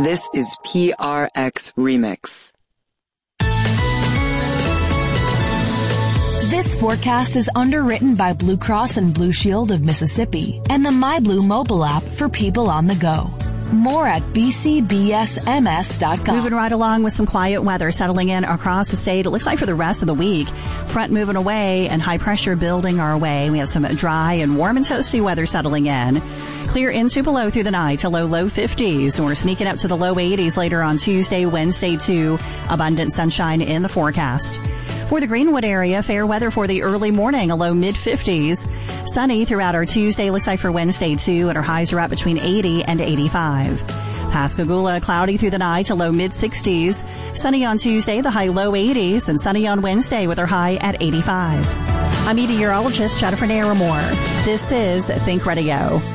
This is PRX Remix. This forecast is underwritten by Blue Cross and Blue Shield of Mississippi and the MyBlue mobile app for people on the go. More at bcbsms.com. Moving right along with some quiet weather settling in across the state. It looks like for the rest of the week, front moving away and high pressure building our way. We have some dry and warm and toasty weather settling in. Clear into below through the night to low 50s. And we're sneaking up to the low 80s later on Tuesday, Wednesday too. Abundant sunshine in the forecast. For the Greenwood area, fair weather for the early morning, a low mid-50s. Sunny throughout our Tuesday, looks like for Wednesday too, and our highs are up between 80 and 85. Pascagoula, cloudy through the night, a low mid-60s. Sunny on Tuesday, the high low 80s, and sunny on Wednesday with our high at 85. I'm meteorologist Jennifer Naramore. This is Think Radio.